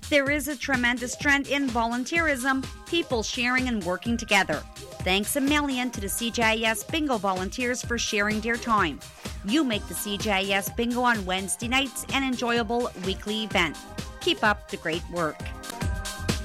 There is a tremendous trend in volunteerism, people sharing and working together. Thanks a million to the CJIS Bingo volunteers for sharing their time. You make the CJIS Bingo on Wednesday nights an enjoyable weekly event. Keep up the great work.